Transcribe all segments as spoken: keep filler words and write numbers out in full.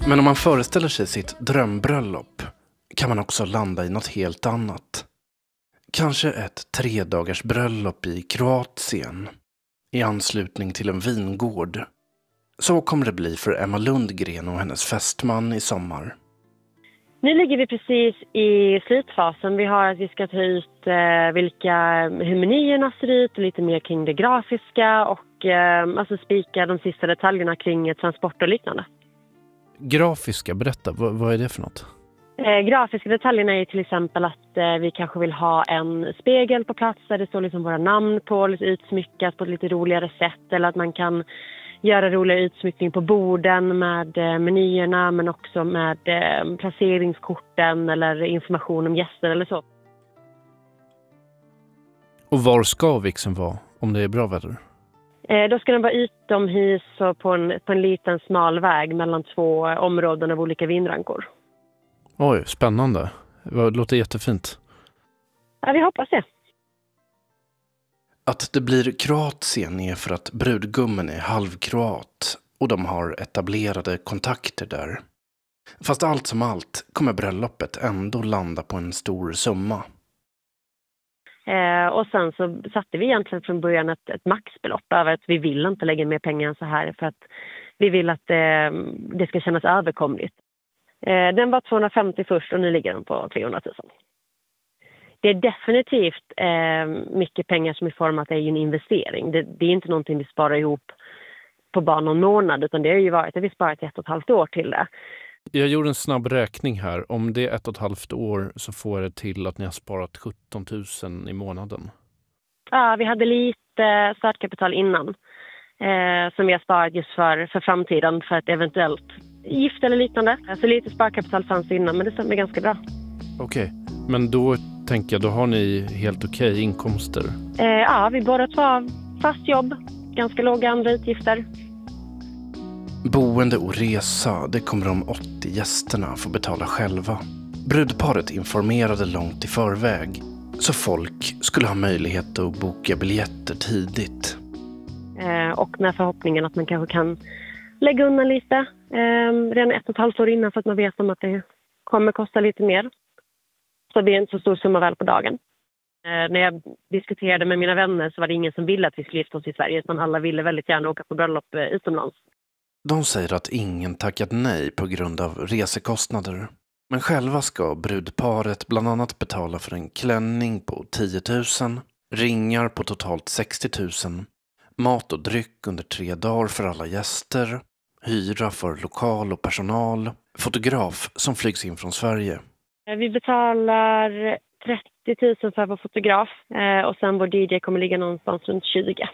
Men om man föreställer sig sitt drömbröllop kan man också landa i något helt annat. Kanske ett tredagars bröllop i Kroatien i anslutning till en vingård. Så kommer det bli för Emma Lundgren och hennes fästman i sommar. Nu ligger vi precis i slutfasen. Vi har att vi ska ta ut eh, vilka, hur menyerna ser ut och lite mer kring det grafiska och eh, alltså spika de sista detaljerna kring transport och liknande. Grafiska, berätta, vad, vad är det för något? Eh, grafiska detaljerna är till exempel att eh, vi kanske vill ha en spegel på plats där det står liksom våra namn på, lite utsmyckat på ett lite roligare sätt, eller att man kan göra rolig utsmyckning på borden med eh, menyerna men också med eh, placeringskorten eller information om gäster eller så. Och var ska vigseln vara om det är bra väder? Eh, då ska den vara utomhus och på en, på en liten smal väg mellan två områden av olika vinrankor. Oj, spännande. Det låter jättefint. Ja, vi hoppas det. Att det blir Kroatien är för att brudgummen är halvkroat och de har etablerade kontakter där. Fast allt som allt kommer bröllopet ändå landa på en stor summa. Eh, och sen så satte vi egentligen från början ett, ett maxbelopp över att vi vill inte lägga mer pengar än så här för att vi vill att eh, det ska kännas överkomligt. Eh, den var tvåhundrafemtio först och nu ligger den på trehundratusen. Det är definitivt eh, mycket pengar som är format att det är en investering. Det, det är inte någonting vi sparar ihop på bara någon månad utan det har ju varit att vi sparat ett och ett halvt år till det. Jag gjorde en snabb räkning här. Om det är ett och ett halvt år så får det till att ni har sparat sjutton tusen i månaden. Ja, vi hade lite startkapital innan eh, som vi har sparat just för, för framtiden för att eventuellt gift eller liknande. Så lite sparkapital fanns innan men det stämmer ganska bra. Okej, okay. Men då tänker jag, då har ni helt okej okay inkomster? Eh, ja, vi båda två har fast jobb, ganska låga andra utgifter. Boende och resa, det kommer de åttio gästerna få betala själva. Brudparet informerade långt i förväg, så folk skulle ha möjlighet att boka biljetter tidigt. Eh, och med förhoppningen att man kanske kan lägga undan lite eh, redan ett och ett halvt år innan för att man vet om att det kommer kosta lite mer. Så det är inte så stor summa väl på dagen. Eh, när jag diskuterade med mina vänner så var det ingen som ville att vi skulle gifta oss i Sverige utan alla ville väldigt gärna åka på bröllop eh, utomlands. De säger att ingen tackat nej på grund av resekostnader. Men själva ska brudparet bland annat betala för en klänning på tio tusen, ringar på totalt sextio tusen, mat och dryck under tre dagar för alla gäster, hyra för lokal och personal, fotograf som flygs in från Sverige. Vi betalar trettio tusen för vår fotograf och sen vår D J kommer ligga någonstans runt tjugo.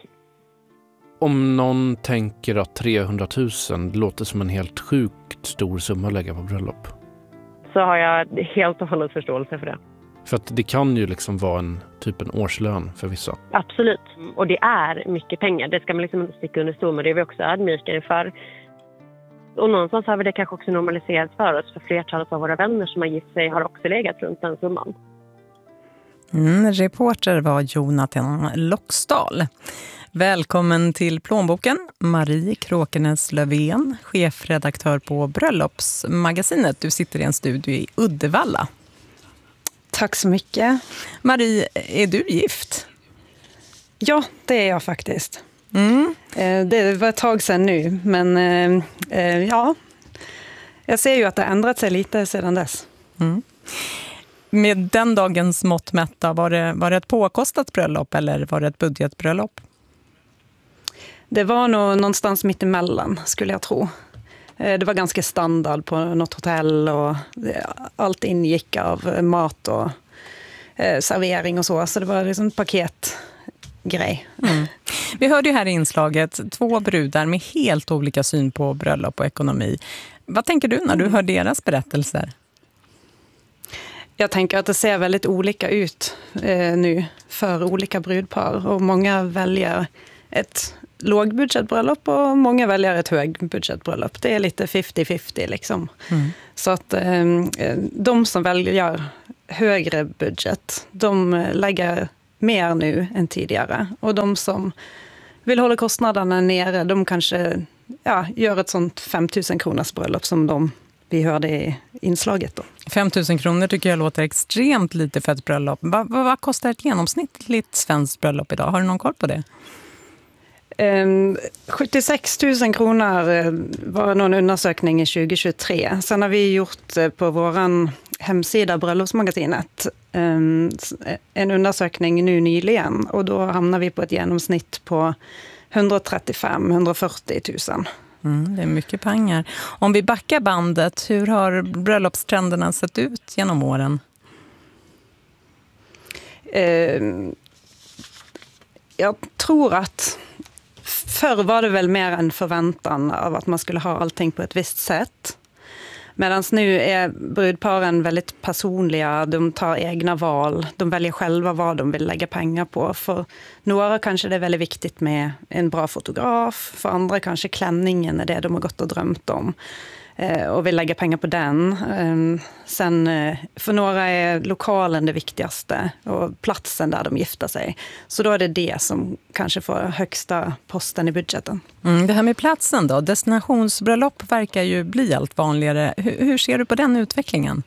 Om någon tänker att trehundratusen låter som en helt sjukt stor summa att lägga på bröllop. Så har jag helt och hållet förståelse för det. För att det kan ju liksom vara en typ en årslön för vissa. Absolut. Och det är mycket pengar. Det ska man liksom inte sticka under stol med. Det är vi också ödmjuka inför. Och någonstans har vi det kanske också normaliserat för oss. För flertalet av våra vänner som har gift sig har också legat runt den summan. Mm, reporter var Jonathan Loxdal. Välkommen till Plånboken, Marie Kråkenes Löfven, chefredaktör på Bröllopsmagasinet. Du sitter i en studio i Uddevalla. Tack så mycket. Marie, är du gift? Ja, det är jag faktiskt. Mm. Det var ett tag sedan nu, men ja, jag ser ju att det har ändrat sig lite sedan dess. Mm. Med den dagens mått mätta, var det, var det ett påkostat bröllop eller var det ett budgetbröllop? Det var nog någonstans mitt emellan, skulle jag tro. Det var ganska standard på något hotell och allt ingick av mat och servering och så. Så det var liksom en paketgrej. Mm. Vi hörde ju här i inslaget två brudar med helt olika syn på bröllop och ekonomi. Vad tänker du när du hör deras berättelser? Jag tänker att det ser väldigt olika ut eh, nu för olika brudpar. Och många väljer ett lågbudgetbröllop och många väljer ett högbudgetbröllop. Det är lite femtio femtio liksom. Mm. Så att eh, de som väljer högre budget, de lägger mer nu än tidigare. Och de som vill hålla kostnaderna nere, de kanske ja, gör ett sånt fem tusen kronors bröllop som de vi hörde i inslaget då. fem tusen kronor tycker jag låter extremt lite för ett bröllop. Vad, vad, vad kostar ett genomsnittligt svenskt bröllop idag? Har du någon koll på det? Um, sjuttiosex tusen kronor var någon undersökning i tjugo tjugotre. Sen har vi gjort på vår hemsida Bröllopsmagasinet um, en undersökning nu nyligen. Och då hamnar vi på ett genomsnitt på etthundratrettiofem till etthundrafyrtio tusen. Mm, det är mycket pengar. Om vi backar bandet, hur har bröllopstrenderna sett ut genom åren? Um, jag tror att förr var det väl mer en förväntan av att man skulle ha allting på ett visst sätt. Medan nu är brudparen väldigt personliga, de tar egna val, de väljer själva vad de vill lägga pengar på. För några kanske det är väldigt viktigt med en bra fotograf, för andra kanske klänningen är det de har gått och drömt om och vill lägga pengar på den. Sen för några är lokalen det viktigaste och platsen där de gifter sig. Så då är det det som kanske får högsta posten i budgeten. Mm, det här med platsen då, destinationsbröllop verkar ju bli allt vanligare. Hur, hur ser du på den utvecklingen?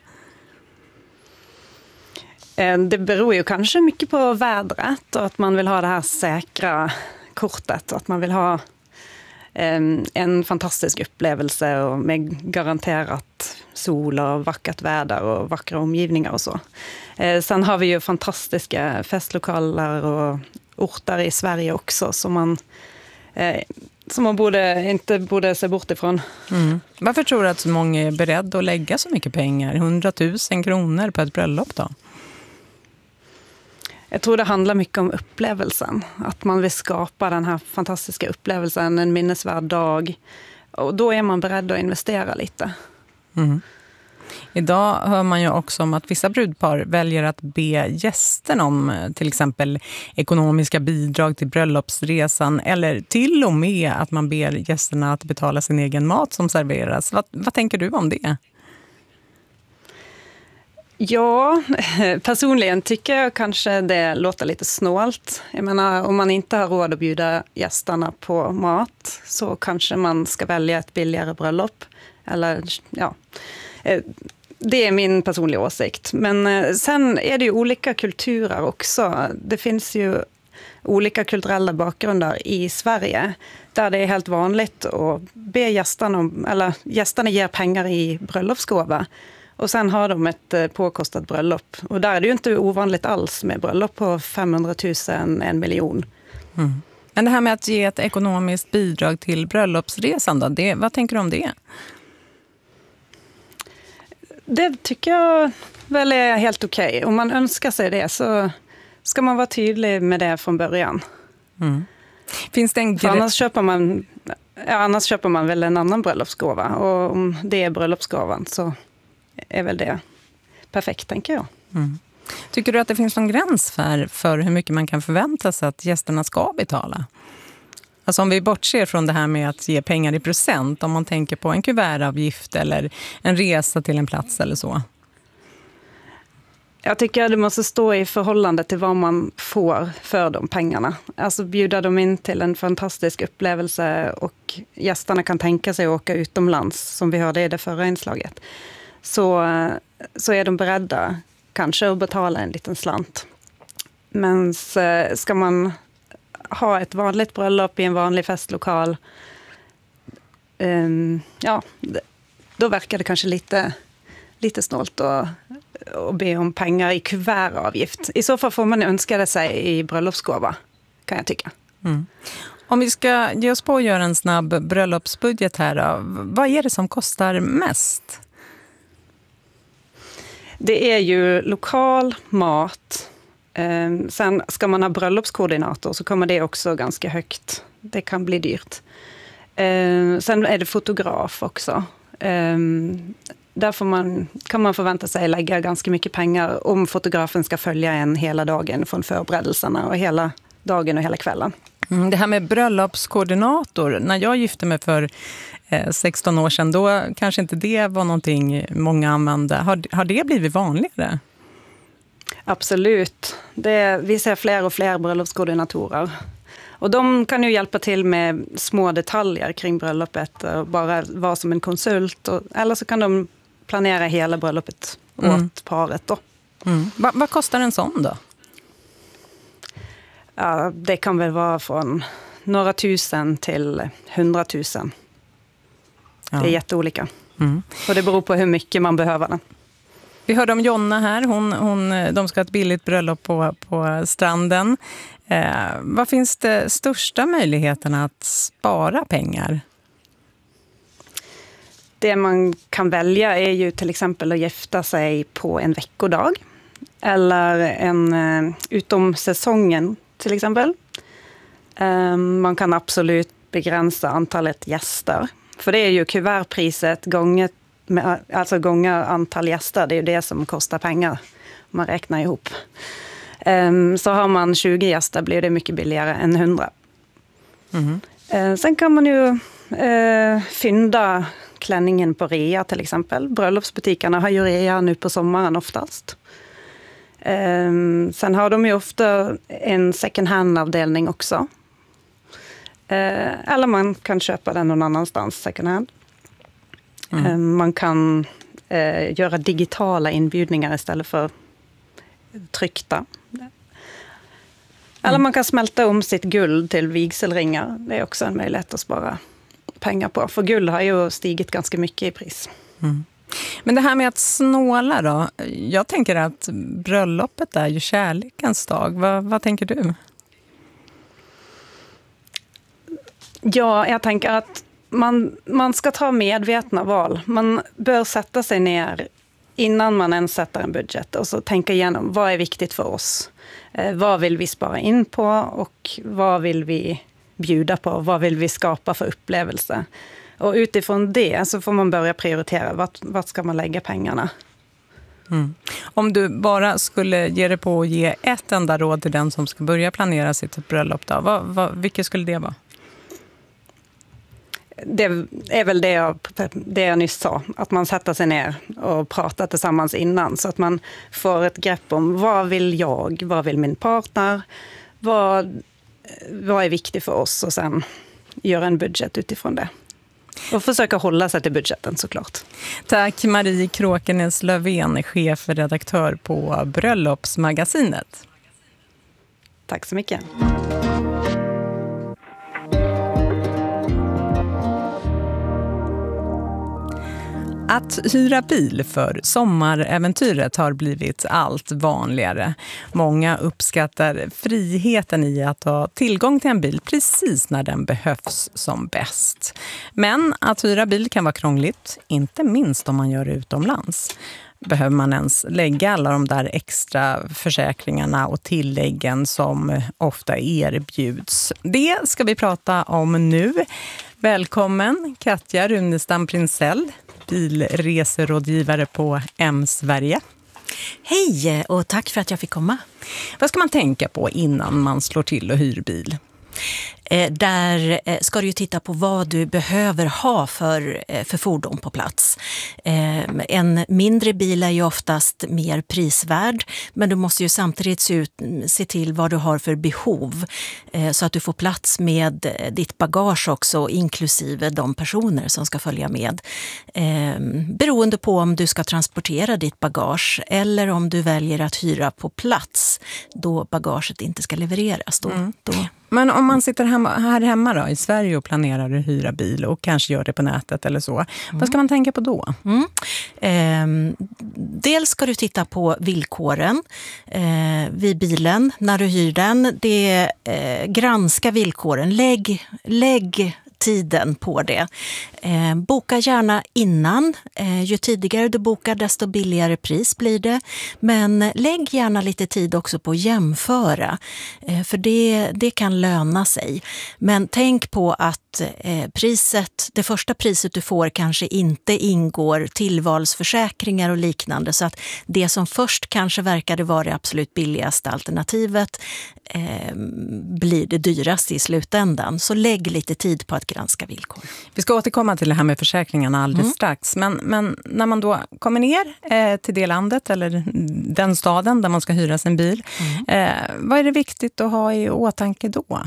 Det beror ju kanske mycket på vädret och att man vill ha det här säkra kortet. Att man vill ha en fantastisk upplevelse och med garanterat sol och vackert väder och vackra omgivningar och så. Sen har vi ju fantastiska festlokaler och orter i Sverige också som man, som man borde, inte borde se bort ifrån. Mm. Varför tror du att så många är beredda att lägga så mycket pengar? hundratusen kronor på ett bröllop då? Jag tror det handlar mycket om upplevelsen. Att man vill skapa den här fantastiska upplevelsen, en minnesvärd dag. Och då är man beredd att investera lite. Mm. Idag hör man ju också om att vissa brudpar väljer att be gästen om till exempel ekonomiska bidrag till bröllopsresan. Eller till och med att man ber gästerna att betala sin egen mat som serveras. Vad, vad tänker du om det? Ja, personligen tycker jag kanske det låter lite snålt. Jag menar, om man inte har råd att bjuda gästerna på mat så kanske man ska välja ett billigare bröllop. Eller, ja, det är min personliga åsikt. Men sen är det ju olika kulturer också. Det finns ju olika kulturella bakgrunder i Sverige där det är helt vanligt att be gästerna om, eller gästerna ger pengar i bröllopsgåva. Och sen har de ett påkostat bröllop. Och där är det ju inte ovanligt alls med bröllop på femhundratusen, en miljon. Mm. Men det här med att ge ett ekonomiskt bidrag till bröllopsresan då, det, vad tänker du om det? Det tycker jag väl är helt okej. Okay. Om man önskar sig det så ska man vara tydlig med det från början. Mm. Finns det en gre- annars köper man, ja, annars köper man väl en annan bröllopsgåva. Och om det är bröllopsgåvan så är väl det perfekt, tänker jag. Mm. Tycker du att det finns någon gräns för, för hur mycket man kan förvänta sig att gästerna ska betala? Alltså om vi bortser från det här med att ge pengar i procent, om man tänker på en kuvertavgift eller en resa till en plats eller så. Jag tycker att det måste stå i förhållande till vad man får för de pengarna. Alltså bjuda dem in till en fantastisk upplevelse och gästerna kan tänka sig att åka utomlands, som vi hörde i det förra inslaget. Så, så är de beredda kanske att betala en liten slant. Men ska man ha ett vanligt bröllop i en vanlig festlokal, um, ja, då verkar det kanske lite, lite snålt att, att be om pengar i kuvertavgift. I så fall får man önska det sig i bröllopsgåva, kan jag tycka. Mm. Om vi ska ge oss på att göra en snabb bröllopsbudget här då, vad är det som kostar mest? Det är ju lokal, mat. Sen ska man ha bröllopskoordinator så kommer det också ganska högt. Det kan bli dyrt. Sen är det fotograf också. Där får man, kan man förvänta sig lägga ganska mycket pengar om fotografen ska följa en hela dagen från förberedelserna och hela dagen och hela kvällen. Mm, det här med bröllopskoordinator, när jag gifte mig för eh, sexton år sedan, då kanske inte det var någonting många använde. Har, har det blivit vanligare? Absolut. Det, vi ser fler och fler bröllopskoordinatorer. Och de kan ju hjälpa till med små detaljer kring bröllopet och bara vara som en konsult. Och, eller så kan de planera hela bröllopet Mm. åt paret då. Mm. Va, vad kostar en sån då? Ja, det kan väl vara från några tusen till hundratusen. Ja. Det är jätteolika. Mm. Och det beror på hur mycket man behöver den. Vi hörde om Jonna här. Hon, hon, de ska ha ett billigt bröllop på, på stranden. Eh, vad finns det största möjligheterna att spara pengar? Det man kan välja är ju till exempel att gifta sig på en veckodag. Eller en uh, utom säsongen till exempel. Um, man kan absolut begränsa antalet gäster. För det är ju kuvertpriset gånger, alltså gånger antal gäster. Det är ju det som kostar pengar. Man räknar ihop. Um, så har man tjugo gäster blir det mycket billigare än hundra. Mm. Uh, sen kan man ju uh, fynda klänningen på rea till exempel. Bröllopsbutikerna har ju rea nu på sommaren oftast. Um, sen har de ju ofta en second hand-avdelning också. Uh, eller man kan köpa den någon annanstans second hand. Mm. Um, man kan uh, göra digitala inbjudningar istället för tryckta. Mm. Eller man kan smälta om sitt guld till vigselringar. Det är också en möjlighet att spara pengar på. För guld har ju stigit ganska mycket i pris. Mm. Men det här med att snåla då. Jag tänker att bröllopet är ju kärlekens dag. Vad, vad tänker du? Ja, jag tänker att man, man ska ta medvetna val. Man bör sätta sig ner innan man ens sätter en budget och så tänka igenom vad är viktigt för oss. Eh, vad vill vi spara in på och vad vill vi bjuda på? Vad vill vi skapa för upplevelse? Och utifrån det så får man börja prioritera. Vart, vart ska man lägga pengarna? Mm. Om du bara skulle ge dig på att ge ett enda råd till den som ska börja planera sitt bröllop då, vad, vad, vilket skulle det vara? Det är väl det jag, det jag nyss sa. Att man sätter sig ner och pratar tillsammans innan. Så att man får ett grepp om vad vill jag, vad vill min partner, vad, vad är viktigt för oss och sen göra en budget utifrån det. Och försöka hålla sig till budgeten såklart. Tack Marie Kråkenäs Lövén, chefredaktör på Bröllopsmagasinet. Tack så mycket. Att hyra bil för sommaräventyret har blivit allt vanligare. Många uppskattar friheten i att ha tillgång till en bil precis när den behövs som bäst. Men att hyra bil kan vara krångligt, inte minst om man gör det utomlands. Behöver man ens lägga alla de där extra försäkringarna och tilläggen som ofta erbjuds? Det ska vi prata om nu. Välkommen Katja Runestam Prinsell, bilreserådgivare på M-Sverige. Hej och tack för att jag fick komma. Vad ska man tänka på innan man slår till och hyr bil? Eh, där eh, ska du ju titta på vad du behöver ha för, eh, för fordon på plats. Eh, en mindre bil är ju oftast mer prisvärd, men du måste ju samtidigt se, ut, se till vad du har för behov eh, så att du får plats med eh, ditt bagage också, inklusive de personer som ska följa med. Eh, beroende på om du ska transportera ditt bagage eller om du väljer att hyra på plats då bagaget inte ska levereras. Då, Mm. då. Men om man sitter hemma, här hemma då, i Sverige och planerar att hyra bil och kanske gör det på nätet eller så. Mm. Vad ska man tänka på då? Mm. Eh, dels ska du titta på villkoren eh, vid bilen när du hyr den. Det, eh, granska villkoren, lägg, lägg tiden på det. Eh, boka gärna innan. Eh, ju tidigare du bokar desto billigare pris blir det. Men lägg gärna lite tid också på att jämföra. Eh, för det, det kan löna sig. Men tänk på att eh, priset, det första priset du får kanske inte ingår tillvalsförsäkringar och liknande. Så att det som först kanske verkade vara det absolut billigaste alternativet eh, blir det dyraste i slutändan. Så lägg lite tid på att granska villkor. Vi ska återkomma till det här med försäkringarna alldeles mm. strax. Men, men när man då kommer ner eh, till det landet eller den staden där man ska hyra sin bil. Mm. Eh, vad är det viktigt att ha i åtanke då?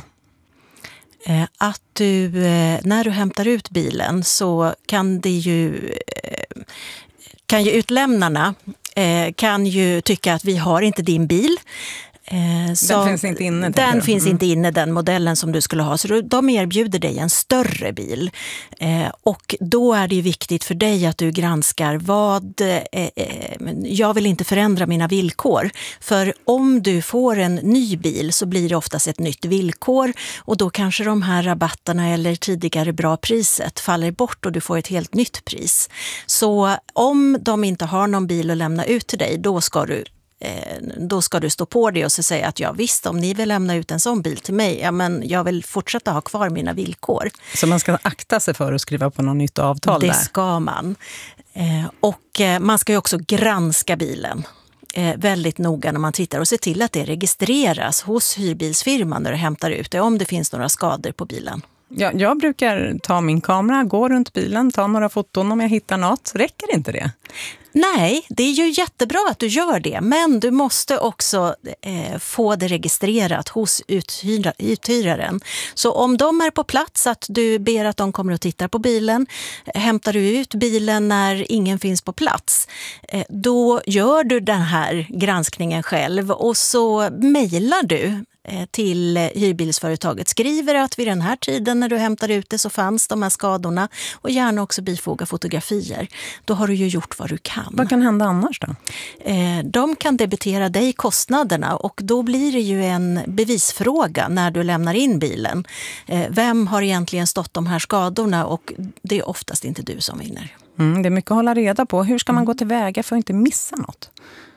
Eh, att du, eh, när du hämtar ut bilen så kan det ju... Eh, kan ju utlämnarna eh, kan ju tycka att vi har inte din bil. Den så finns inte inne. Den finns mm. inte inne, den modellen som du skulle ha. Så de erbjuder dig en större bil. Eh, och då är det ju viktigt för dig att du granskar vad... Eh, eh, jag vill inte förändra mina villkor. För om du får en ny bil så blir det oftast ett nytt villkor. Och då kanske de här rabatterna eller tidigare bra priset faller bort och du får ett helt nytt pris. Så om de inte har någon bil att lämna ut till dig, då ska du då ska du stå på det och så säga att ja visst, om ni vill lämna ut en sån bil till mig, ja men jag vill fortsätta ha kvar mina villkor. Så man ska akta sig för att skriva på något nytt avtal det där? Det ska man. Och man ska ju också granska bilen väldigt noga när man tittar och se till att det registreras hos hyrbilsfirman när du hämtar ut det, om det finns några skador på bilen. Ja, jag brukar ta min kamera, gå runt bilen, ta några foton om jag hittar något. Räcker inte det? Nej, det är ju jättebra att du gör det. Men du måste också eh, få det registrerat hos uthyra, uthyraren. Så om de är på plats, att du ber att de kommer och tittar på bilen, hämtar du ut bilen när ingen finns på plats, eh, då gör du den här granskningen själv och så mejlar du till hyrbilsföretaget, skriver att vid den här tiden när du hämtar ut det så fanns de här skadorna, och gärna också bifoga fotografier. Då har du ju gjort vad du kan. Vad kan hända annars då? De kan debitera dig kostnaderna, och då blir det ju en bevisfråga när du lämnar in bilen. Vem har egentligen stått de här skadorna, och det är oftast inte du som vinner. Mm, det är mycket att hålla reda på. Hur ska man gå tillväga för att inte missa något?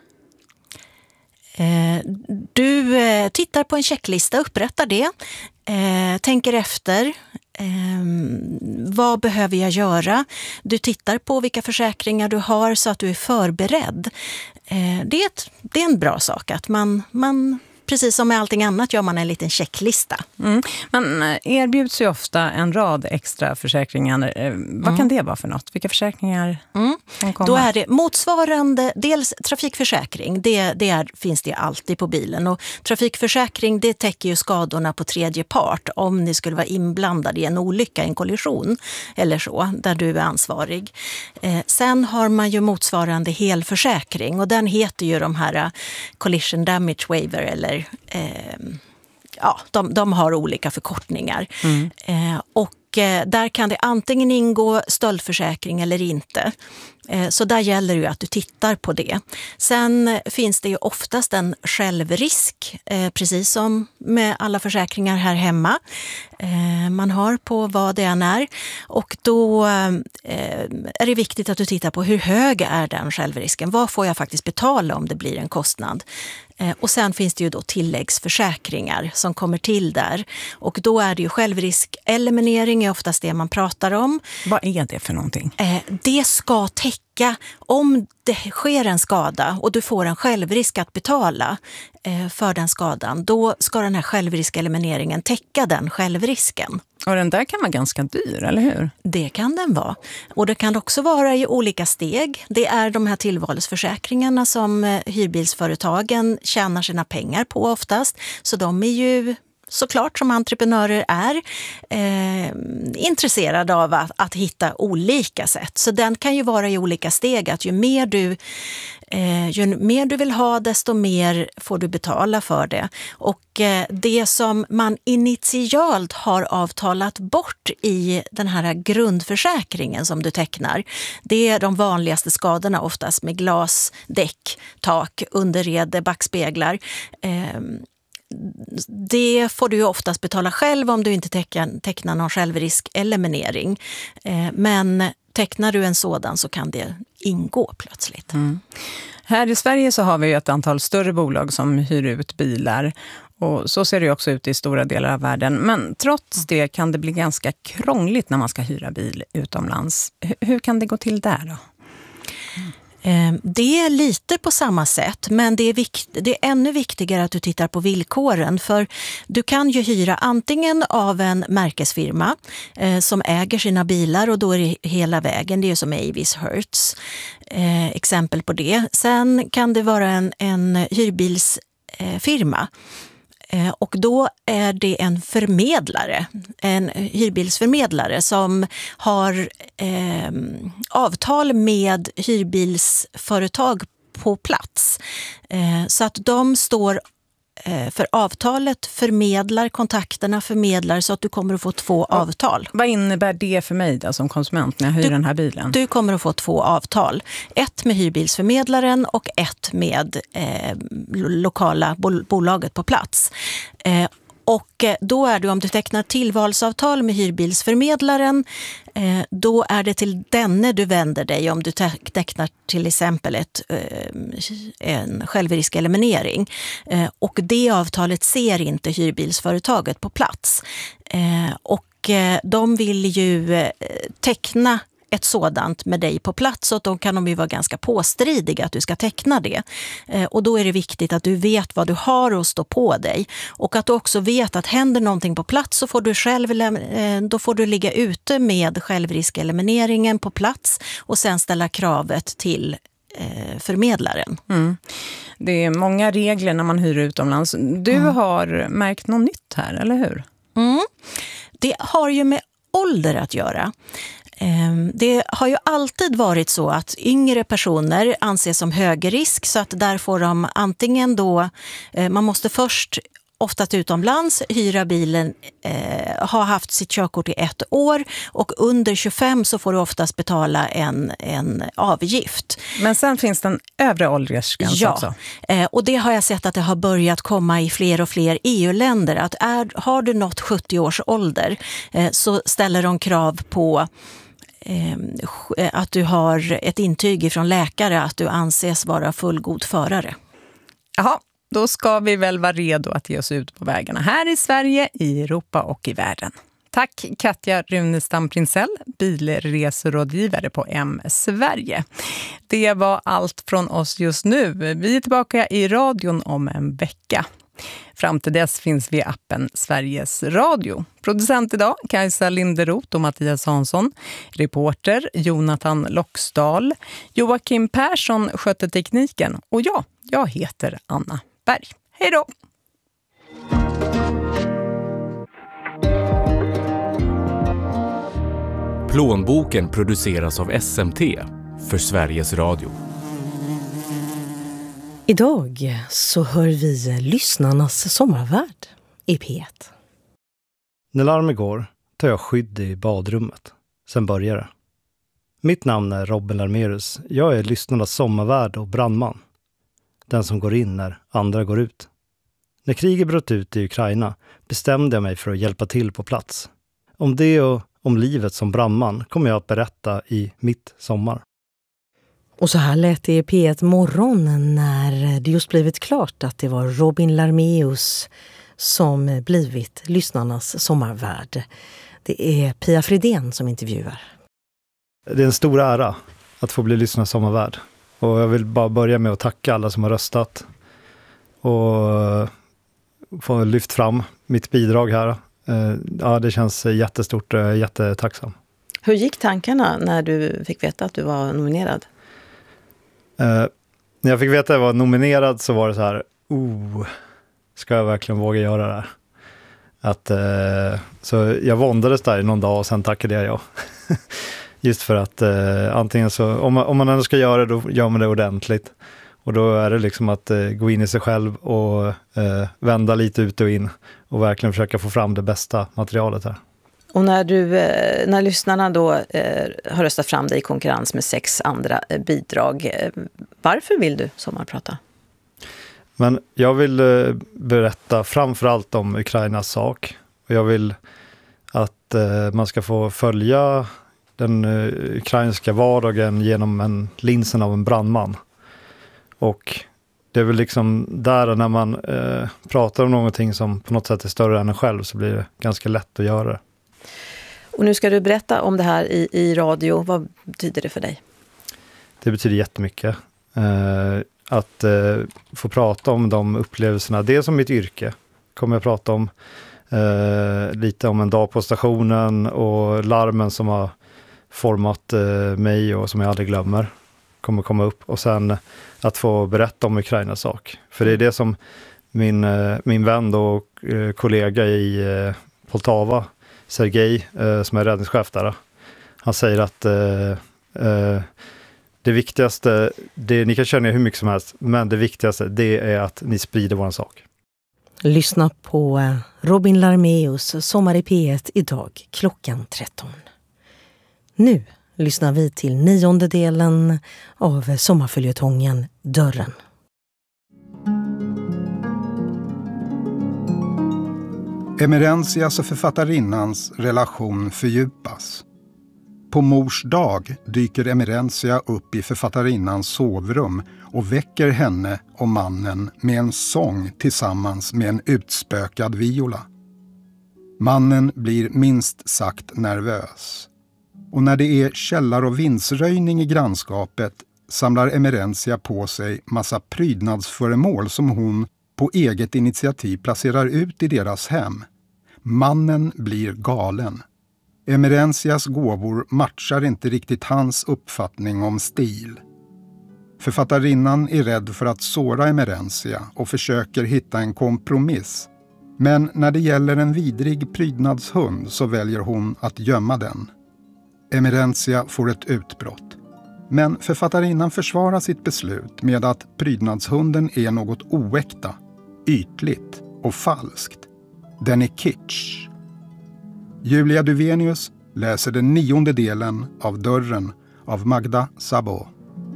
Du tittar på en checklista, upprättar det, tänker efter, vad behöver jag göra? Du tittar på vilka försäkringar du har så att du är förberedd. Det är, ett, det är en bra sak att man... man precis som med allting annat gör man en liten checklista. Mm. Man erbjuds ju ofta en rad extra försäkringar. Vad mm. kan det vara för något? Vilka försäkringar mm. kan komma? Då är det motsvarande, dels trafikförsäkring. Det, det är, finns det alltid på bilen. Och trafikförsäkring, det täcker ju skadorna på tredje part om ni skulle vara inblandade i en olycka, en kollision eller så, där du är ansvarig. Eh, sen har man ju motsvarande helförsäkring, och den heter ju de här collision damage waiver eller Eh, ja, de, de har olika förkortningar. Mm. Eh, och eh, där kan det antingen ingå stöldförsäkring eller inte. Eh, så där gäller det att du tittar på det. Sen finns det ju oftast en självrisk, eh, precis som med alla försäkringar här hemma. Eh, man har på vad det än är. Och då eh, är det viktigt att du tittar på hur hög är den självrisken. Vad får jag faktiskt betala om det blir en kostnad? Och sen finns det ju då tilläggsförsäkringar som kommer till där. Och då är det ju självriskeliminering är oftast det man pratar om. Vad är det för någonting? Det ska täcka om det sker en skada och du får en självrisk att betala för den skadan. Då ska den här självriskelimineringen täcka den självrisken. Och den där kan vara ganska dyr, eller hur? Det kan den vara. Och det kan också vara i olika steg. Det är de här tillvalsförsäkringarna som hyrbilsföretagen tjänar sina pengar på oftast. Så de är ju såklart som entreprenörer är eh, intresserade av att, att hitta olika sätt. Så den kan ju vara i olika steg. Att ju mer du, eh, ju mer du vill ha, desto mer får du betala för det. Och eh, det som man initialt har avtalat bort i den här grundförsäkringen som du tecknar, det är de vanligaste skadorna oftast med glas, däck, tak, underrede, backspeglar. Eh, Det får du ju oftast betala själv om du inte tecknar, tecknar någon självriskeliminering. Eh, men tecknar du en sådan så kan det ingå plötsligt. Mm. Här i Sverige så har vi ju ett antal större bolag som hyr ut bilar. Och så ser det ju också ut i stora delar av världen. Men trots det kan det bli ganska krångligt när man ska hyra bil utomlands. H- hur kan det gå till där då? Mm. Det är lite på samma sätt, men det är, vikt, det är ännu viktigare att du tittar på villkoren. För du kan ju hyra antingen av en märkesfirma eh, som äger sina bilar, och då är det hela vägen. Det är ju som Avis Hertz, eh, exempel på det. Sen kan det vara en, en hyrbilsfirma Och då är det en förmedlare, en hyrbilsförmedlare som har eh, avtal med hyrbilsföretag på plats. Eh, så att de står eh, för avtalet, förmedlar kontakterna, förmedlar så att du kommer att få två ja. avtal. Vad innebär det för mig då, som konsument när jag hyr du, den här bilen? Du kommer att få två avtal. Ett med hyrbilsförmedlaren och ett med eh, lokala bol- bolaget på plats. Eh, Och då är det, om du tecknar tillvalsavtal med hyrbilsförmedlaren, då är det till denne du vänder dig om du tecknar till exempel ett, en självriskeliminering. Och det avtalet ser inte hyrbilsföretaget på plats. Och de vill ju teckna ett sådant med dig på plats, och då kan de ju vara ganska påstridiga att du ska teckna det. Eh, och då är det viktigt att du vet vad du har att stå på dig, och att du också vet att händer någonting på plats så får du själv eh, då får du ligga ute med självriskelimineringen på plats och sen ställa kravet till eh, förmedlaren. Mm. Det är många regler när man hyr utomlands. Du mm. har märkt något nytt här, eller hur? Mm. Det har ju med ålder att göra. Det har ju alltid varit så att yngre personer anses som högrisk, så att där får de antingen då, man måste först ofta utomlands hyra bilen, eh, ha haft sitt körkort i ett år, och under tjugofem så får du oftast betala en, en avgift. Men sen finns det en övre åldersgräns ja, också. Eh, och det har jag sett att det har börjat komma i fler och fler E U-länder. Att är, har du nått sjuttio års ålder eh, så ställer de krav på att du har ett intyg från läkare att du anses vara fullgod förare. Jaha, då ska vi väl vara redo att ge oss ut på vägarna här i Sverige, i Europa och i världen. Tack Katja Runestam Prinsell, bilreserådgivare på M Sverige. Det var allt från oss just nu. Vi är tillbaka i radion om en vecka. Fram till dess finns vi i appen Sveriges Radio. Producent idag Kajsa Linderoth och Mattias Hansson. Reporter Jonathan Loxdal. Joakim Persson skötte tekniken. Och jag, jag heter Anna Berg. Hej då! Plånboken produceras av S M T för Sveriges Radio. Idag så hör vi lyssnarnas sommarvärld i P ett. När larmet går tar jag skydd i badrummet. Sen börjar det. Mitt namn är Robin Larmerus. Jag är lyssnarnas sommarvärd och brandman. Den som går in när andra går ut. När kriget bröt ut i Ukraina bestämde jag mig för att hjälpa till på plats. Om det och om livet som brandman kommer jag att berätta i mitt sommar. Och så här lät det i P ett morgon när det just blivit klart att det var Robin Larmeus som blivit lyssnarnas sommarvärd. Det är Pia Fridén som intervjuar. Det är en stor ära att få bli lyssnarnas sommarvärd. Och jag vill bara börja med att tacka alla som har röstat. Och få lyft fram mitt bidrag här. Ja, det känns jättestort och jag är jättetacksam. Hur gick tankarna när du fick veta att du var nominerad? Uh, när jag fick veta att jag var nominerad så var det så här, oh, ska jag verkligen våga göra det här? Att, uh, så jag våndades där i någon dag och sen tackade jag ja. Just för att uh, antingen så, om man, om man ändå ska göra det, då gör man det ordentligt. Och då är det liksom att uh, gå in i sig själv och uh, vända lite ut och in och verkligen försöka få fram det bästa materialet här. Och när, du, när lyssnarna då eh, har röstat fram dig i konkurrens med sex andra eh, bidrag, eh, varför vill du sommarprata? Men jag vill eh, berätta framförallt om Ukrainas sak. Och jag vill att eh, man ska få följa den eh, ukrainska vardagen genom en linsen av en brandman. Och det är väl liksom där när man eh, pratar om någonting som på något sätt är större än en själv så blir det ganska lätt att göra det. Och nu ska du berätta om det här i, i radio. Vad betyder det för dig? Det betyder jättemycket. Eh, att eh, få prata om de upplevelserna. Det är som mitt yrke. Kommer jag prata om eh, lite om en dag på stationen och larmen som har format eh, mig och som jag aldrig glömmer. Kommer komma upp. Och sen att få berätta om Ukrainas sak. För det är det som min, eh, min vän och eh, kollega i eh, Poltava, Sergej, eh, som är räddningschef där. Han säger att eh, eh, det viktigaste, det, ni kan känna hur mycket som helst, men det viktigaste det är att ni sprider vår sak. Lyssna på Robin Larmeus Sommar i P ett idag klockan tretton. Nu lyssnar vi till nionde delen av sommarföljetongen Dörren. Emerenzias och författarinnans relation fördjupas. På mors dag dyker Emerenzia upp i författarinnans sovrum och väcker henne och mannen med en sång tillsammans med en utspökad viola. Mannen blir minst sagt nervös. Och när det är källar- och vindsröjning i grannskapet samlar Emerenzia på sig massa prydnadsföremål som hon på eget initiativ placerar ut i deras hem. Mannen blir galen. Emerenzias gåvor matchar inte riktigt hans uppfattning om stil. Författarinnan är rädd för att såra Emerenzia och försöker hitta en kompromiss. Men när det gäller en vidrig prydnadshund så väljer hon att gömma den. Emerenzia får ett utbrott. Men författarinnan försvarar sitt beslut med att prydnadshunden är något oäkta, ytligt och falskt. Den är kitsch. Julia Duvenius läser den nionde delen av Dörren av Magda Sabo.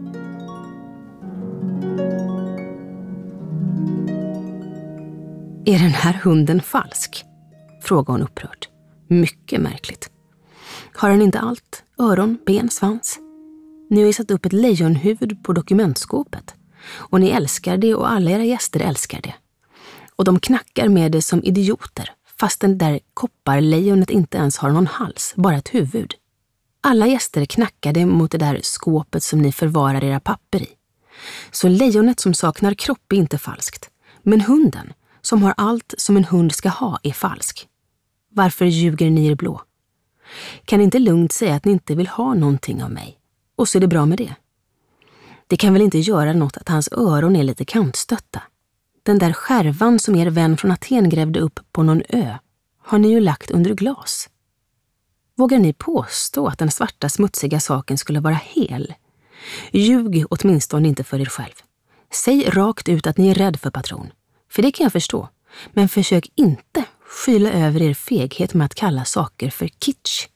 Är den här hunden falsk? Frågar hon upprört. Mycket märkligt. Har den inte allt? Öron, ben, svans? Ni har ju satt upp ett lejonhuvud på dokumentskåpet. Och ni älskar det och alla era gäster älskar det. Och de knackar med det som idioter. Fast den där kopparlejonet inte ens har någon hals, bara ett huvud. Alla gäster knackade mot det där skåpet som ni förvarar era papper i. Så lejonet som saknar kropp är inte falskt. Men hunden, som har allt som en hund ska ha, är falsk. Varför ljuger ni er blå? Kan ni inte lugnt säga att ni inte vill ha någonting av mig? Och så är det bra med det. Det kan väl inte göra något att hans öron är lite kantstötta. Den där skärvan som er vän från Aten grävde upp på någon ö har ni ju lagt under glas. Vågar ni påstå att den svarta smutsiga saken skulle vara hel? Ljug åtminstone inte för er själv. Säg rakt ut att ni är rädd för patron. För det kan jag förstå. Men försök inte skyla över er feghet med att kalla saker för kitsch.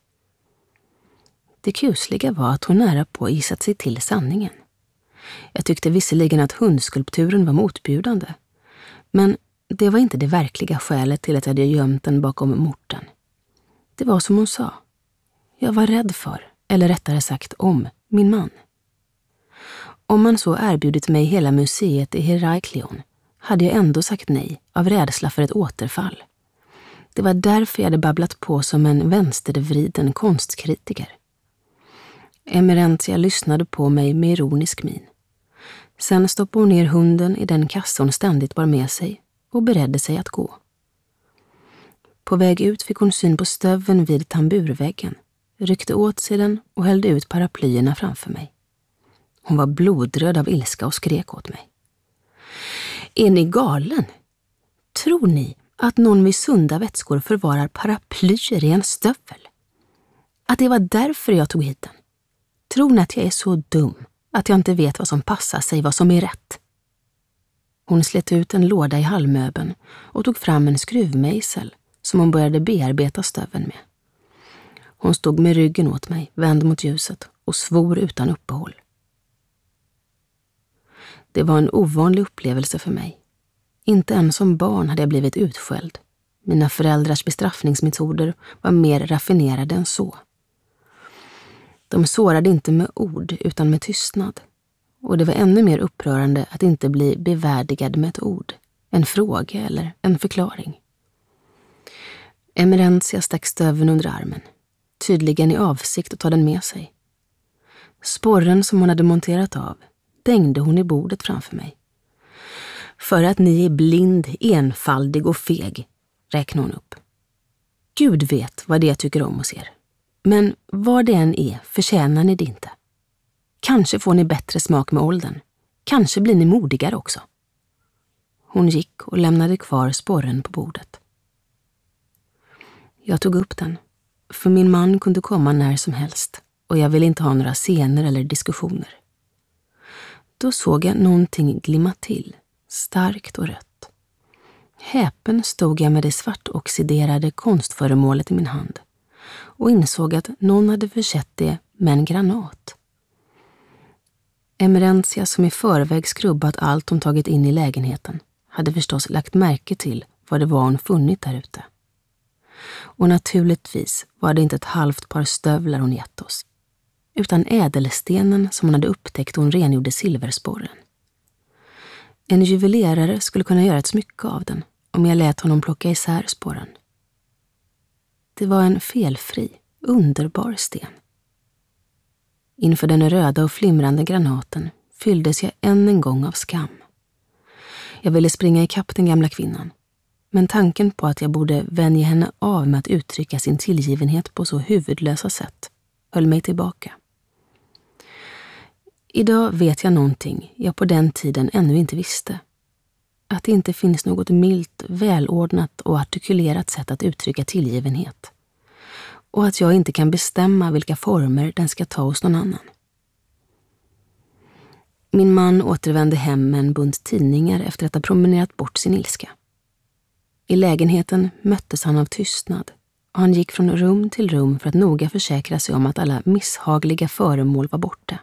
Det kusliga var att hon nära på gissat sig till sanningen. Jag tyckte visserligen att hundskulpturen var motbjudande. Men det var inte det verkliga skälet till att jag hade gömt den bakom morten. Det var som hon sa. Jag var rädd för, eller rättare sagt om, min man. Om man så erbjudit mig hela museet i Heraklion hade jag ändå sagt nej av rädsla för ett återfall. Det var därför jag hade babblat på som en vänstervriden konstkritiker. Emerenzia lyssnade på mig med ironisk min. Sen stoppade hon ner hunden i den kassa hon ständigt bar med sig och beredde sig att gå. På väg ut fick hon syn på stöven vid tamburväggen, ryckte åt sig den och hällde ut paraplyerna framför mig. Hon var blodröd av ilska och skrek åt mig. Är ni galen? Tror ni att någon vid sunda vätskor förvarar paraplyer i en stövel? Att det var därför jag tog hit den? Tror ni att jag är så dum att jag inte vet vad som passar sig, vad som är rätt? Hon slet ut en låda i halvmöbeln och tog fram en skruvmejsel som hon började bearbeta stöven med. Hon stod med ryggen åt mig, vänd mot ljuset och svor utan uppehåll. Det var en ovanlig upplevelse för mig. Inte ens som barn hade jag blivit utskälld. Mina föräldrars bestraffningsmetoder var mer raffinerade än så. De sårade inte med ord utan med tystnad. Och det var ännu mer upprörande att inte bli bevärdigad med ett ord, en fråga eller en förklaring. Emerenzia stack stöven under armen, tydligen i avsikt att ta den med sig. Sporren som hon hade monterat av dängde hon i bordet framför mig. För att ni är blind, enfaldig och feg, räknade hon upp. Gud vet vad det jag tycker om hos er. Men vad det än är förtjänar ni det inte. Kanske får ni bättre smak med åldern. Kanske blir ni modigare också. Hon gick och lämnade kvar sporren på bordet. Jag tog upp den, för min man kunde komma när som helst och jag ville inte ha några scener eller diskussioner. Då såg jag någonting glimma till, starkt och rött. Häpen stod jag med det svartoxiderade konstföremålet i min hand och insåg att någon hade försett det med en granat. Emerentia, som i förväg skrubbat allt hon tagit in i lägenheten, hade förstås lagt märke till vad det var hon funnit där ute. Och naturligtvis var det inte ett halvt par stövlar hon gett oss, utan ädelstenen som hon hade upptäckt hon rengjorde silversporren. En juvelerare skulle kunna göra ett smycke av den om jag lät honom plocka isär sporren. Det var en felfri, underbar sten. Inför den röda och flimrande granaten fylldes jag än en gång av skam. Jag ville springa ikapp den gamla kvinnan, men tanken på att jag borde vänja henne av med att uttrycka sin tillgivenhet på så huvudlösa sätt höll mig tillbaka. Idag vet jag någonting jag på den tiden ännu inte visste. Att det inte finns något milt, välordnat och artikulerat sätt att uttrycka tillgivenhet. Och att jag inte kan bestämma vilka former den ska ta hos någon annan. Min man återvände hem med en bunt tidningar efter att ha promenerat bort sin ilska. I lägenheten möttes han av tystnad och han gick från rum till rum för att noga försäkra sig om att alla misshagliga föremål var borta.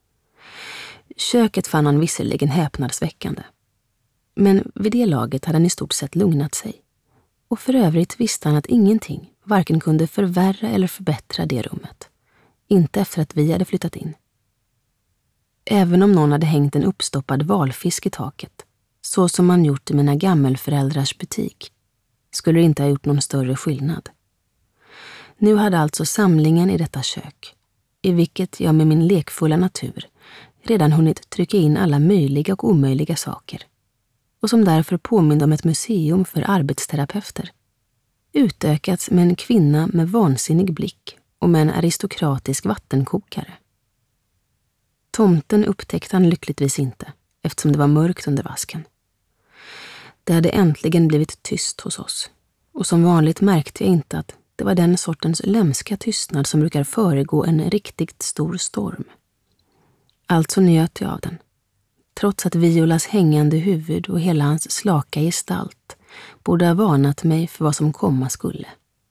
Köket fann han visserligen häpnadsväckande. Men vid det laget hade han i stort sett lugnat sig. Och för övrigt visste han att ingenting varken kunde förvärra eller förbättra det rummet. Inte efter att vi hade flyttat in. Även om någon hade hängt en uppstoppad valfisk i taket, så som man gjort i mina gammelföräldrars butik, skulle det inte ha gjort någon större skillnad. Nu hade alltså samlingen i detta kök, i vilket jag med min lekfulla natur redan hunnit trycka in alla möjliga och omöjliga saker, och som därför påminner om ett museum för arbetsterapeuter, utökats med en kvinna med vansinnig blick och med en aristokratisk vattenkokare. Tomten upptäckte han lyckligtvis inte, eftersom det var mörkt under vasken. Det hade äntligen blivit tyst hos oss, och som vanligt märkte jag inte att det var den sortens lämska tystnad som brukar föregå en riktigt stor storm. Alltså njöt jag av den, trots att Violas hängande huvud och hela hans slaka gestalt borde ha varnat mig för vad som komma skulle.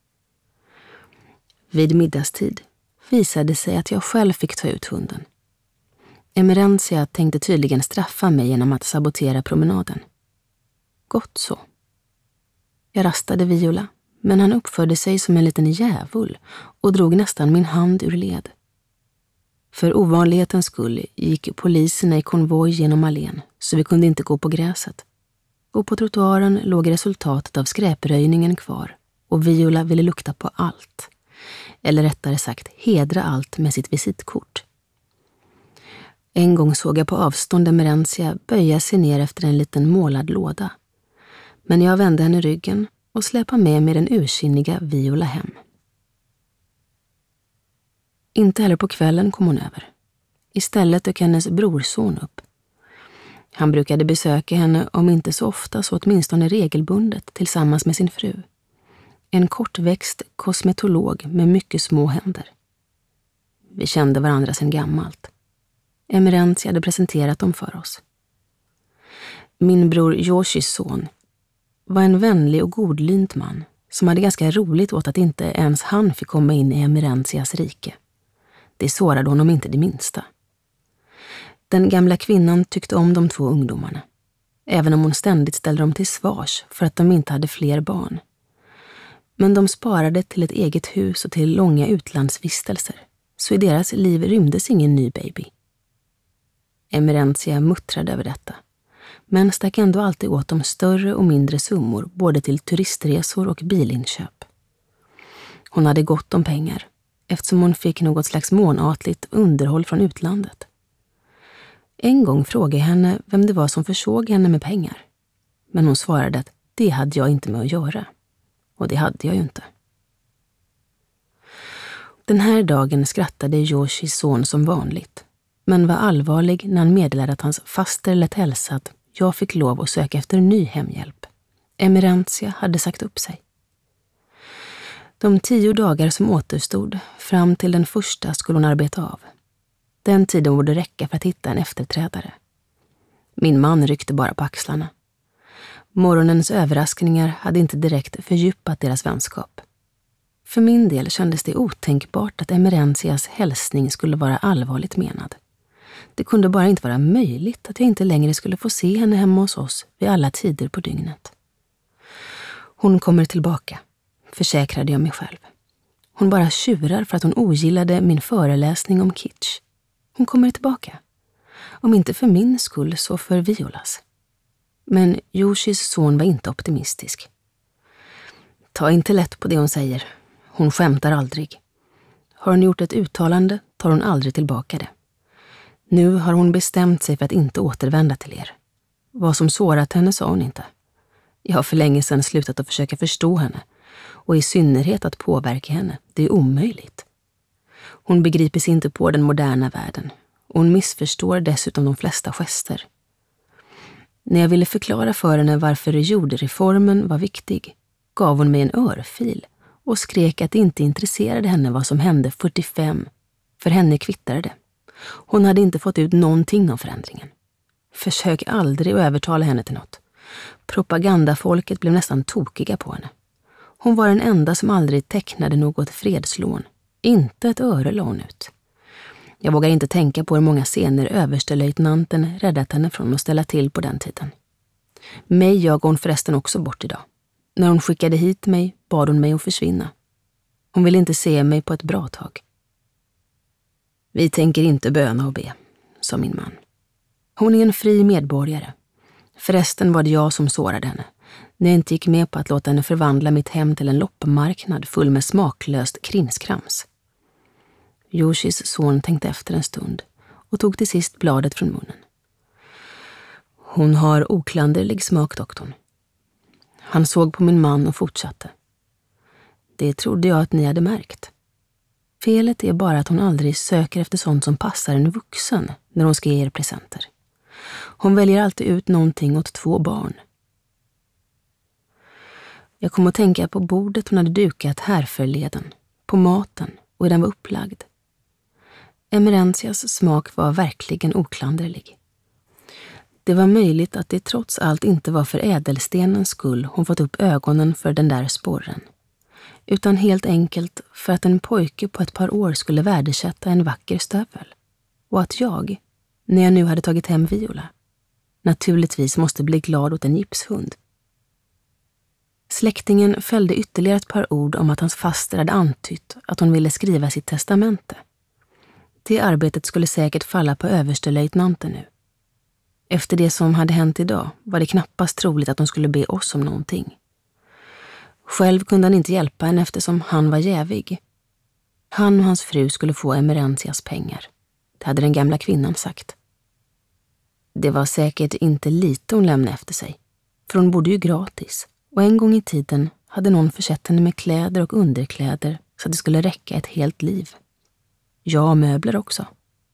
Vid middagstid visade sig att jag själv fick ta ut hunden. Emerentia tänkte tydligen straffa mig genom att sabotera promenaden. Gott så. Jag rastade Viola, men han uppförde sig som en liten djävul och drog nästan min hand ur led. För ovanlighetens skull gick poliserna i konvoj genom allén, så vi kunde inte gå på gräset. Och på trottoaren låg resultatet av skräpröjningen kvar, och Viola ville lukta på allt. Eller rättare sagt hedra allt med sitt visitkort. En gång såg jag på avstånd Emerentia böja sig ner efter en liten målad låda. Men jag vände henne ryggen och släpade med mig den ursinniga Viola hem. Inte heller på kvällen kom hon över. Istället dök hennes brorson upp. Han brukade besöka henne om inte så ofta så åtminstone regelbundet tillsammans med sin fru. En kortväxt kosmetolog med mycket små händer. Vi kände varandra sedan gammalt. Emerentia hade presenterat dem för oss. Min bror Yoshis son var en vänlig och godlynt man som hade ganska roligt åt att inte ens han fick komma in i Emerentias rike. Det sårade honom inte det minsta. Den gamla kvinnan tyckte om de två ungdomarna, även om hon ständigt ställde dem till svars för att de inte hade fler barn. Men de sparade till ett eget hus och till långa utlandsvistelser, så i deras liv rymdes ingen ny baby. Emerentia muttrade över detta, men stack ändå alltid åt dem större och mindre summor både till turistresor och bilinköp. Hon hade gott om pengar, eftersom hon fick något slags månatligt underhåll från utlandet. En gång frågade jag henne vem det var som försåg henne med pengar, men hon svarade att det hade jag inte med att göra, och det hade jag ju inte. Den här dagen skrattade Yoshis son som vanligt, men var allvarlig när han meddelade att hans faster lät hälsa att Jag fick lov att söka efter ny hemhjälp. Emerentia hade sagt upp sig. De tio dagar som återstod, fram till den första, skulle hon arbeta av. Den tiden borde räcka för att hitta en efterträdare. Min man ryckte bara på axlarna. Morgonens överraskningar hade inte direkt fördjupat deras vänskap. För min del kändes det otänkbart att Emerentias hälsning skulle vara allvarligt menad. Det kunde bara inte vara möjligt att jag inte längre skulle få se henne hemma hos oss vid alla tider på dygnet. Hon kommer tillbaka, försäkrade jag mig själv. Hon bara tjurar för att hon ogillade min föreläsning om kitsch. Hon kommer tillbaka. Om inte för min skull så för Violas. Men Yoshis son var inte optimistisk. Ta inte lätt på det hon säger. Hon skämtar aldrig. Har hon gjort ett uttalande tar hon aldrig tillbaka det. Nu har hon bestämt sig för att inte återvända till er. Vad som sårat henne sa hon inte. Jag har för länge sedan slutat att försöka förstå henne. Och i synnerhet att påverka henne. Det är omöjligt. Hon begriper sig inte på den moderna världen. Och hon missförstår dessutom de flesta gester. När jag ville förklara för henne varför jordreformen var viktig gav hon mig en örfil och skrek att det inte intresserade henne vad som hände fyrtiofem. För henne kvittade det. Hon hade inte fått ut någonting av förändringen. Försök aldrig att övertala henne till något. Propagandafolket blev nästan tokiga på henne. Hon var den enda som aldrig tecknade något fredslån. Inte ett öre lån ut. Jag vågar inte tänka på hur många scener överstelöjtnanten räddat henne från att ställa till på den tiden. Mig jag hon förresten också bort idag. När hon skickade hit mig bad hon mig att försvinna. Hon ville inte se mig på ett bra tag. Vi tänker inte böna och be, sa min man. Hon är en fri medborgare. Förresten var det jag som sårade henne. När jag inte gick med på att låta henne förvandla mitt hem till en loppmarknad full med smaklöst krimskrams. Yoshis son tänkte efter en stund och tog till sist bladet från munnen. Hon har oklanderlig smak, doktorn. Han såg på min man och fortsatte. Det trodde jag att ni hade märkt. Felet är bara att hon aldrig söker efter sånt som passar en vuxen när hon ska ge er presenter. Hon väljer alltid ut någonting åt två barn. Jag kom att tänka på bordet hon hade dukat här förleden, på maten och hur den var upplagd. Emerentias smak var verkligen oklanderlig. Det var möjligt att det trots allt inte var för ädelstenens skull hon fått upp ögonen för den där sporren. Utan helt enkelt för att en pojke på ett par år skulle värdesätta en vacker stövel. Och att jag, när jag nu hade tagit hem Viola, naturligtvis måste bli glad åt en gipshund. Släktingen fällde ytterligare ett par ord om att hans faster hade antytt att hon ville skriva sitt testamente. Det arbetet skulle säkert falla på överstelöjtnanten nu. Efter det som hade hänt idag var det knappast troligt att de skulle be oss om någonting. Själv kunde han inte hjälpa henne eftersom han var jävig. Han och hans fru skulle få Emerentias pengar. Det hade den gamla kvinnan sagt. Det var säkert inte lite hon lämnade efter sig. För hon bodde ju gratis. Och en gång i tiden hade någon försett henne med kläder och underkläder så att det skulle räcka ett helt liv. Ja, och möbler också.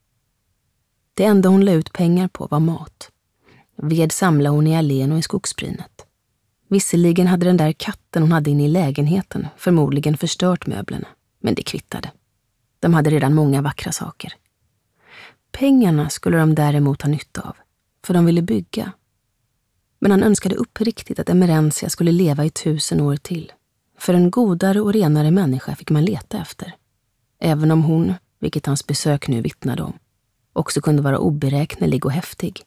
Det enda hon la ut pengar på var mat. Ved samlade hon i allén och i skogsbrynet. Visserligen hade den där katten hon hade inne i lägenheten förmodligen förstört möblerna, men det kvittade. De hade redan många vackra saker. Pengarna skulle de däremot ha nytta av, för de ville bygga. Men han önskade uppriktigt att Emerentia skulle leva i tusen år till. För en godare och renare människa fick man leta efter. Även om hon, vilket hans besök nu vittnade om, också kunde vara oberäknelig och häftig.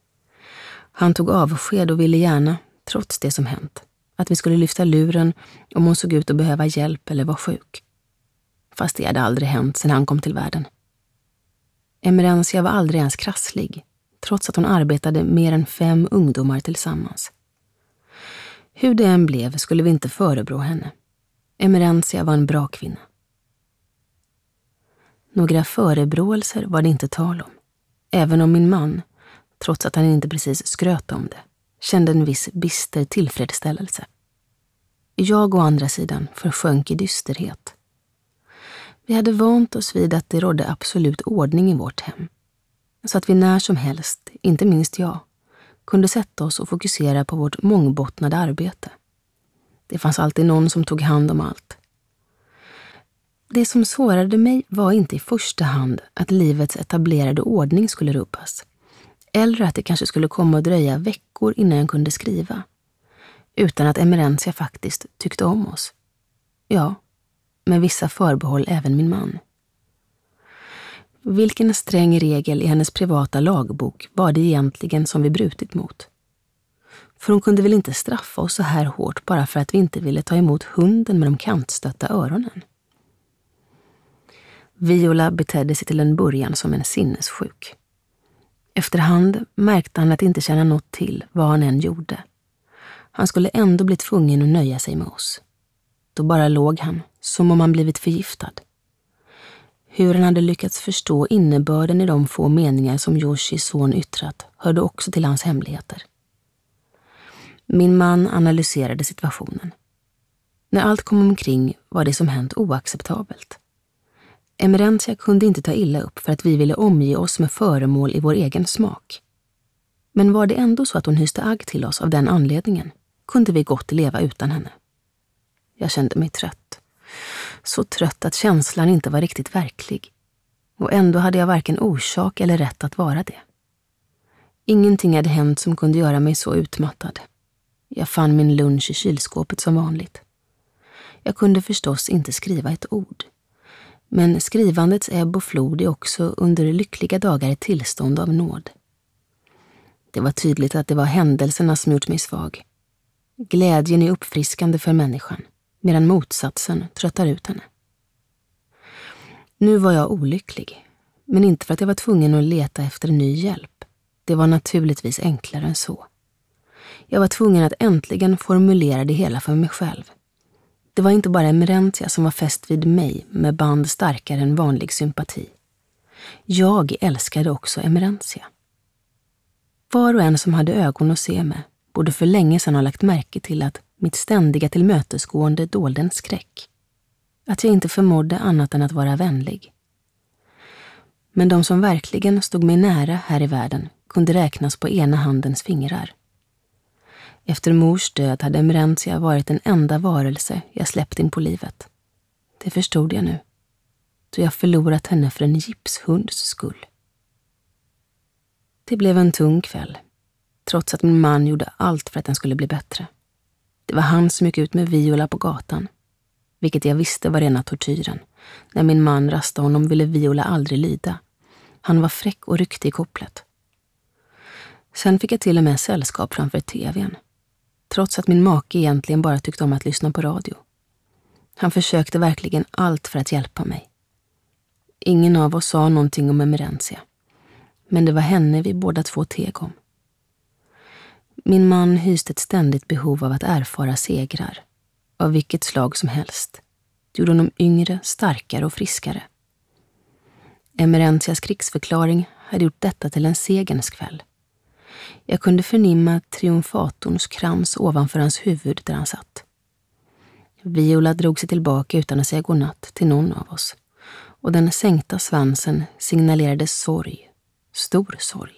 Han tog avsked och ville gärna, trots det som hänt, att vi skulle lyfta luren om hon såg ut att behöva hjälp eller var sjuk. Fast det hade aldrig hänt sedan han kom till världen. Emerentia var aldrig ens krasslig, trots att hon arbetade mer än fem ungdomar tillsammans. Hur det än blev skulle vi inte förebrå henne. Emerentia var en bra kvinna. Några förebråelser var det inte tal om. Även om min man, trots att han inte precis skröt om det, kände en viss bister tillfredsställelse. Jag å andra sidan försjönk i dysterhet. Vi hade vant oss vid att det rådde absolut ordning i vårt hem. Så att vi när som helst, inte minst jag, kunde sätta oss och fokusera på vårt mångbottnade arbete. Det fanns alltid någon som tog hand om allt. Det som sårade mig var inte i första hand att livets etablerade ordning skulle rubbas, eller att det kanske skulle komma att dröja veckor innan jag kunde skriva, utan att Emerentia faktiskt tyckte om oss. Ja, med vissa förbehåll även min man. Vilken sträng regel i hennes privata lagbok var det egentligen som vi brutit mot? För hon kunde väl inte straffa oss så här hårt bara för att vi inte ville ta emot hunden med de kantstötta öronen? Viola betedde sig till en början som en sinnessjuk. Efterhand märkte han att inte känna något till vad han än gjorde. Han skulle ändå bli tvungen att nöja sig med oss. Då bara låg han, som om han blivit förgiftad. Hur han hade lyckats förstå innebörden i de få meningar som Yoshis son yttrat hörde också till hans hemligheter. Min man analyserade situationen. När allt kom omkring var det som hänt oacceptabelt. Emerentia kunde inte ta illa upp för att vi ville omge oss med föremål i vår egen smak. Men var det ändå så att hon hyste agg till oss av den anledningen, kunde vi gott leva utan henne. Jag kände mig trött. Så trött att känslan inte var riktigt verklig. Och ändå hade jag varken orsak eller rätt att vara det. Ingenting hade hänt som kunde göra mig så utmattad. Jag fann min lunch i kylskåpet som vanligt. Jag kunde förstås inte skriva ett ord. Men skrivandets ebb och flod är också under lyckliga dagar ett tillstånd av nåd. Det var tydligt att det var händelserna som gjort mig svag. Glädjen är uppfriskande för människan, medan motsatsen tröttar ut henne. Nu var jag olycklig, men inte för att jag var tvungen att leta efter ny hjälp. Det var naturligtvis enklare än så. Jag var tvungen att äntligen formulera det hela för mig själv. Det var inte bara Emerentia som var fäst vid mig med band starkare än vanlig sympati. Jag älskade också Emerentia. Var och en som hade ögon att se med borde för länge sedan ha lagt märke till att mitt ständiga tillmötesgående dolde en skräck. Att jag inte förmådde annat än att vara vänlig. Men de som verkligen stod mig nära här i världen kunde räknas på ena handens fingrar. Efter mors död hade Emerentia varit den enda varelse jag släppt in på livet. Det förstod jag nu, då jag förlorat henne för en gipshunds skull. Det blev en tung kväll, trots att min man gjorde allt för att den skulle bli bättre. Det var han som gick ut med Viola på gatan, vilket jag visste var rena tortyren. När min man rastade honom ville Viola aldrig lyda. Han var fräck och ryckte i kopplet. Sen fick jag till och med sällskap framför tvn, trots att min make egentligen bara tyckte om att lyssna på radio. Han försökte verkligen allt för att hjälpa mig. Ingen av oss sa någonting om Emerentia, men det var henne vi båda två teg om. Min man hyste ett ständigt behov av att erfara segrar, av vilket slag som helst. Det gjorde honom yngre, starkare och friskare. Emerentias krigsförklaring hade gjort detta till en segerns kväll. Jag kunde förnimma triumfatorns krans ovanför hans huvud där han satt. Viola drog sig tillbaka utan att säga godnatt till någon av oss, och den sänkta svansen signalerade sorg, stor sorg.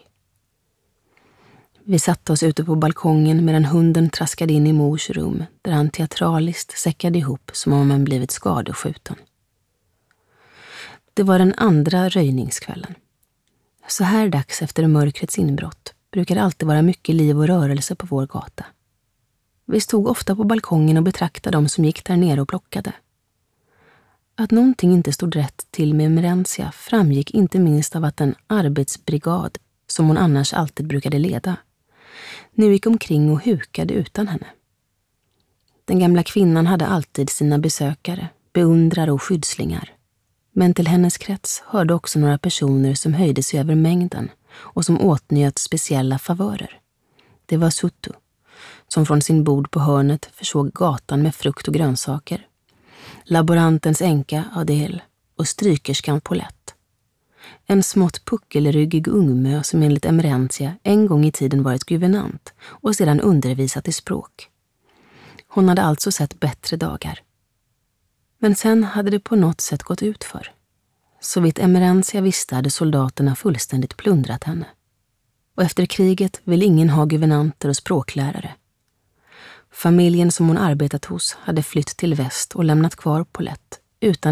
Vi satte oss ute på balkongen medan hunden traskade in i mors rum där han teatraliskt säckade ihop som om han blivit skadeskjuten. Det var den andra röjningskvällen. Så här dags efter mörkrets inbrott brukar det alltid vara mycket liv och rörelse på vår gata. Vi stod ofta på balkongen och betraktade dem som gick där nere och plockade. Att någonting inte stod rätt till med Emerentia framgick inte minst av att en arbetsbrigad, som hon annars alltid brukade leda, nu gick omkring och hukade utan henne. Den gamla kvinnan hade alltid sina besökare, beundrare och skyddslingar. Men till hennes krets hörde också några personer som höjde sig över mängden och som åtnjöt speciella favörer. Det var Suttu, som från sin bod på hörnet försåg gatan med frukt och grönsaker. Laborantens änka Adel och strykerskan Paulette. En smått puckelryggig ungmö som enligt Emerentia en gång i tiden varit guvernant och sedan undervisat i språk. Hon hade alltså sett bättre dagar. Men sen hade det på något sätt gått ut för. Så vitt Emerentia visste hade soldaterna fullständigt plundrat henne. och efter kriget vill ingen ha guvernanter och språklärare. Familjen som hon arbetat hos hade flytt till väst och lämnat kvar Paulette utan